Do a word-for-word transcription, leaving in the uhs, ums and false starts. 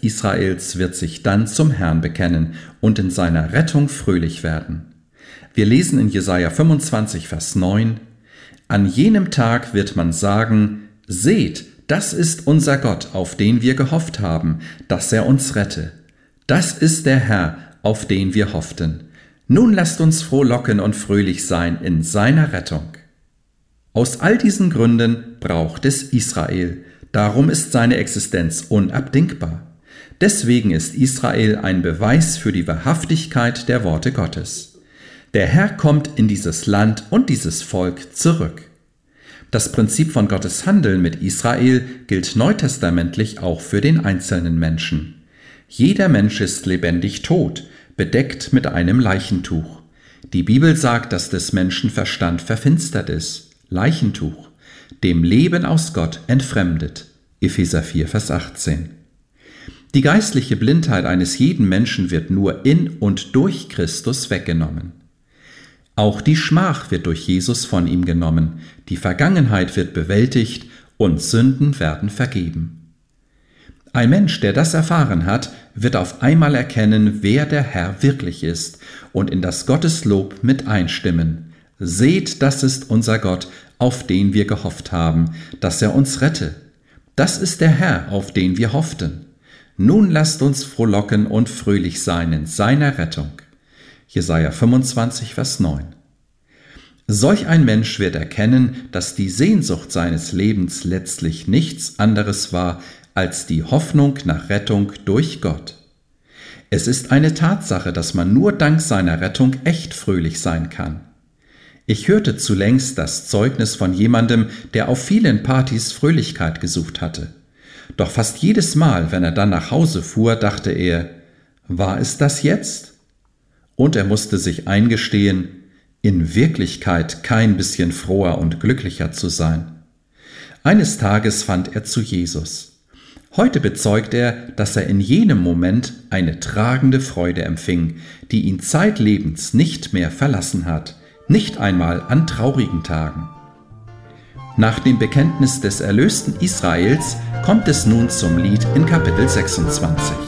Israels wird sich dann zum Herrn bekennen und in seiner Rettung fröhlich werden. Wir lesen in Jesaja fünfundzwanzig, Vers neun: An jenem Tag wird man sagen: Seht, das ist unser Gott, auf den wir gehofft haben, dass er uns rette. Das ist der Herr, auf den wir hofften. Nun lasst uns frohlocken und fröhlich sein in seiner Rettung. Aus all diesen Gründen braucht es Israel. Darum ist seine Existenz unabdingbar. Deswegen ist Israel ein Beweis für die Wahrhaftigkeit der Worte Gottes. Der Herr kommt in dieses Land und dieses Volk zurück. Das Prinzip von Gottes Handeln mit Israel gilt neutestamentlich auch für den einzelnen Menschen. Jeder Mensch ist lebendig tot, bedeckt mit einem Leichentuch. Die Bibel sagt, dass des Menschen Verstand verfinstert ist. Leichentuch, dem Leben aus Gott entfremdet. Epheser vier, Vers achtzehn. Die geistliche Blindheit eines jeden Menschen wird nur in und durch Christus weggenommen. Auch die Schmach wird durch Jesus von ihm genommen, die Vergangenheit wird bewältigt und Sünden werden vergeben. Ein Mensch, der das erfahren hat, wird auf einmal erkennen, wer der Herr wirklich ist und in das Gotteslob mit einstimmen. Seht, das ist unser Gott, auf den wir gehofft haben, dass er uns rette. Das ist der Herr, auf den wir hofften. Nun lasst uns frohlocken und fröhlich sein in seiner Rettung. Jesaja fünfundzwanzig, Vers neun. Solch ein Mensch wird erkennen, dass die Sehnsucht seines Lebens letztlich nichts anderes war als die Hoffnung nach Rettung durch Gott. Es ist eine Tatsache, dass man nur dank seiner Rettung echt fröhlich sein kann. Ich hörte zulängst das Zeugnis von jemandem, der auf vielen Partys Fröhlichkeit gesucht hatte. Doch fast jedes Mal, wenn er dann nach Hause fuhr, dachte er: War es das jetzt? Und er musste sich eingestehen, in Wirklichkeit kein bisschen froher und glücklicher zu sein. Eines Tages fand er zu Jesus. Heute bezeugt er, dass er in jenem Moment eine tragende Freude empfing, die ihn zeitlebens nicht mehr verlassen hat. Nicht einmal an traurigen Tagen. Nach dem Bekenntnis des erlösten Israels kommt es nun zum Lied in Kapitel sechsundzwanzig.